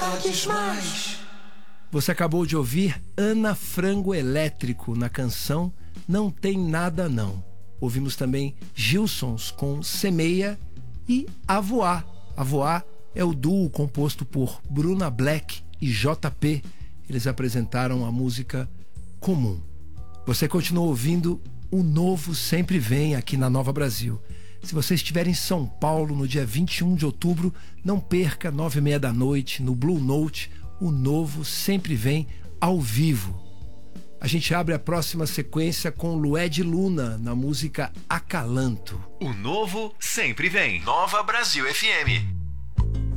Tardes Mais. Você acabou de ouvir Ana Frango Elétrico na canção Não Tem Nada Não. Ouvimos também Gilsons com Semeia e Avoá. Avoá é o duo composto por Bruna Black e JP. Eles apresentaram a música Comum. Você continua ouvindo O Novo Sempre Vem aqui na Nova Brasil. Se você estiver em São Paulo no dia 21 de outubro, não perca 9h30 da noite no Blue Note. O Novo Sempre Vem ao vivo. A gente abre a próxima sequência com Lued Luna na música Acalanto. O Novo Sempre Vem. Nova Brasil FM.